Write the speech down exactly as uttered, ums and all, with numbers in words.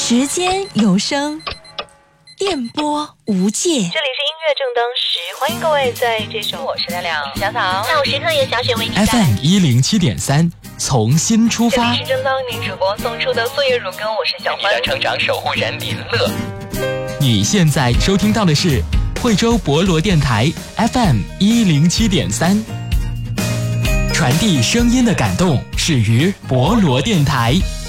时间有声，电波无界。这里是音乐正当时，欢迎各位在这首我是亮亮小草下午时刻由小雪为你带来 F M 一零七点三，从心出发。 这里是正当您主播送出的岁月如歌，我是小欢。 你的成长守护人李乐。 你现在收听到的是惠州博罗电台 F M 一零七点三，传递声音的感动，始于博罗电台。